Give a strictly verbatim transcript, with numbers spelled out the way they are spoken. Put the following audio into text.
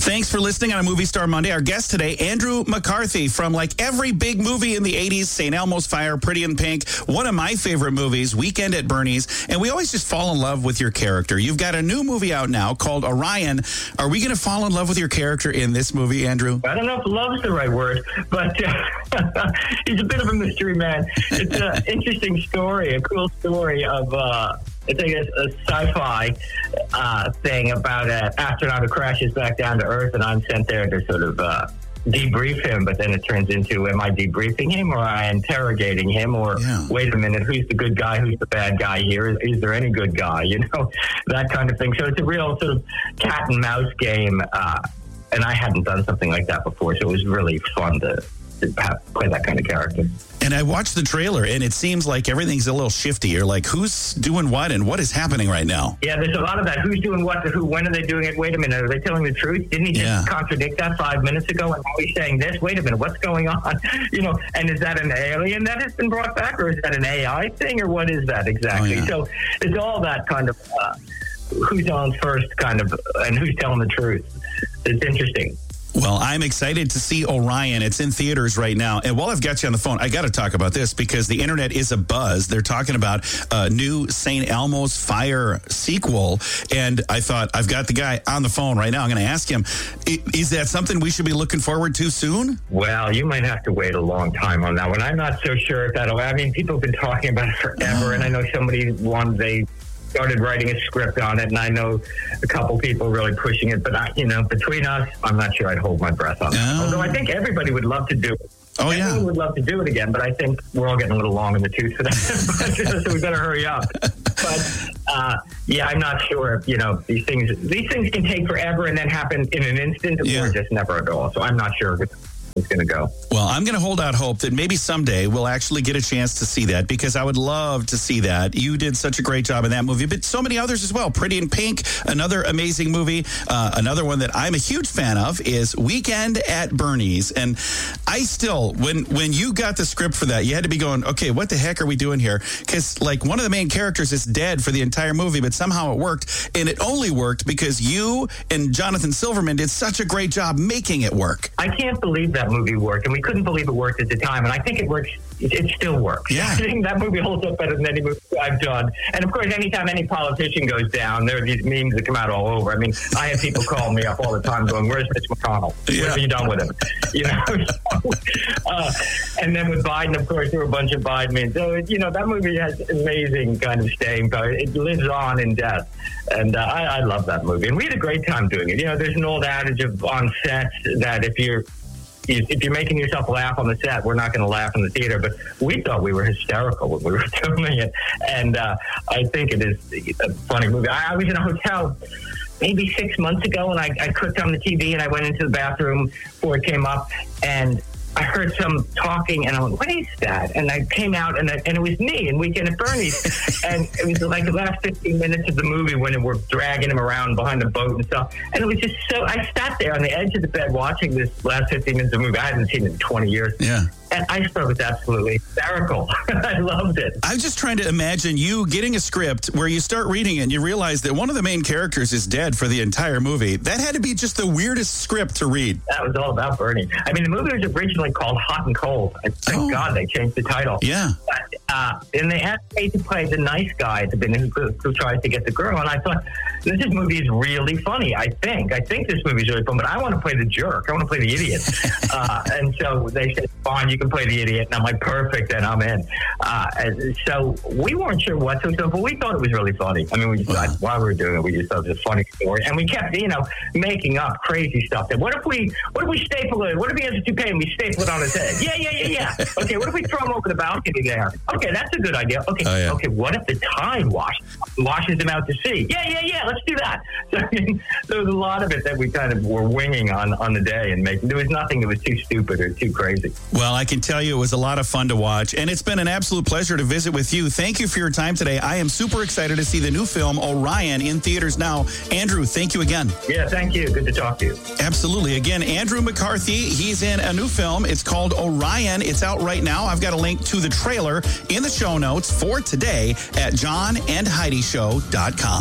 Thanks for listening on a Movie Star Monday. Our guest today, Andrew McCarthy, from like every big movie in the eighties, Saint Elmo's Fire, Pretty in Pink, one of my favorite movies, Weekend at Bernie's, and we always just fall in love with your character. You've got a new movie out now called Orion. Are we going to fall in love with your character in this movie, Andrew? I don't know if love's the right word, but uh, he's a bit of a mystery man. It's an interesting story, a cool story of... Uh, It's like a, a sci-fi uh, thing about an astronaut who crashes back down to Earth, and I'm sent there to sort of uh, debrief him. But then it turns into, am I debriefing him, or am I interrogating him, or yeah. wait a minute, who's the good guy, who's the bad guy here? Is, is there any good guy? You know, that kind of thing. So it's a real sort of cat and mouse game, uh, and I hadn't done something like that before, so it was really fun to, to have, play that kind of character. And I watched the trailer, and it seems like everything's a little shifty. You're like, who's doing what, and what is happening right now? Yeah, there's a lot of that. Who's doing what to who? When are they doing it? Wait a minute. Are they telling the truth? Didn't he just yeah. contradict that five minutes ago? And now he's saying this? Wait a minute. What's going on? You know, and is that an alien that has been brought back, or is that an A I thing, or what is that exactly? Oh, yeah. So it's all that kind of uh, who's on first kind of, and who's telling the truth. It's interesting. Well, I'm excited to see Orion. It's in theaters right now. And while I've got you on the phone, I got to talk about this because the internet is abuzz. They're talking about a new Saint Elmo's Fire sequel. And I thought, I've got the guy on the phone right now. I'm going to ask him, is that something we should be looking forward to soon? Well, you might have to wait a long time on that one. I'm not so sure if that'll, I mean, people have been talking about it forever. And I know somebody won, they started writing a script on it, and I know a couple people really pushing it, but I, you know, between us, I'm not sure I'd hold my breath on it. Oh. Although I think everybody would love to do it. Oh, Everyone yeah. would love to do it again, but I think we're all getting a little long in the tooth for that, so we better hurry up. But uh, yeah, I'm not sure. You know, these things these things can take forever and then happen in an instant, yeah. or just never at all. So I'm not sure it's going to go. Well, I'm going to hold out hope that maybe someday we'll actually get a chance to see that, because I would love to see that. You did such a great job in that movie, but so many others as well. Pretty in Pink, another amazing movie. Uh, another one that I'm a huge fan of is Weekend at Bernie's. And I still, when when you got the script for that, you had to be going, okay, what the heck are we doing here? Because like one of the main characters is dead for the entire movie, but somehow it worked. And it only worked because you and Jonathan Silverman did such a great job making it work. I can't believe that movie worked, and we couldn't believe it worked at the time, and I think it works. It, it still works. Yeah. I think that movie holds up better than any movie I've done. And of course, anytime any politician goes down, there are these memes that come out all over. I mean, I have people call me up all the time going, "Where's Mitch McConnell? Yeah. What have you done with him?" You know. uh, and then with Biden, of course, there were a bunch of Biden memes. So it, you know, that movie has amazing kind of staying power. It lives on in death, and uh, I, I love that movie. And we had a great time doing it. You know, there's an old adage of on sets that if you're if you're making yourself laugh on the set, we're not going to laugh in the theater. But we thought we were hysterical when we were filming it. And uh, I think it is a funny movie. I, I was in a hotel maybe six months ago, and I, I clicked on the T V, and I went into the bathroom before it came up, and I heard some talking, and I went, what is that? And I came out, and, I, and it was me in Weekend at Bernie's. And it was like the last fifteen minutes of the movie when we're dragging him around behind the boat and stuff. And it was just so, I sat there on the edge of the bed watching this last fifteen minutes of the movie. I hadn't seen it in twenty years. Yeah. And I thought it was absolutely hysterical. I loved it. I'm just trying to imagine you getting a script where you start reading it and you realize that one of the main characters is dead for the entire movie. That had to be just the weirdest script to read. That was all about Bernie. I mean, the movie was originally called Hot and Cold. And thank oh. God they changed the title. Yeah. But, uh, and they asked me to play the nice guy at the beginning who, who tries to get the girl. And I thought, this movie is really funny, I think. I think this movie is really fun, but I want to play the jerk. I want to play the idiot. uh, and so they said, fine, you can play the idiot. And I'm like, perfect, and I'm in. Uh, and so we weren't sure what to do, but we thought it was really funny. I mean, we just thought, while we were doing it, we just thought it was a funny story. And we kept, you know, making up crazy stuff. That what if we, what if we staple it? What if he has a toupee and we staple it on his head? Yeah, yeah, yeah, yeah. Okay, what if we throw him over the balcony there? Okay, that's a good idea. Okay, oh, yeah. okay, what if the tide wash, washes him out to sea? Yeah, yeah, yeah, let's do that. So, I mean, there was a lot of it that we kind of were winging on, on the day and making. There was nothing that was too stupid or too crazy. Well, I can tell you it was a lot of fun to watch, and it's been an absolute pleasure to visit with you. Thank you for your time today. I am super excited to see the new film, Orion, in theaters now. Andrew, thank you again. Yeah, thank you. Good to talk to you. Absolutely. Again, Andrew McCarthy, he's in a new film. It's called Orion. It's out right now. I've got a link to the trailer in the show notes for today at john and heidi show dot com.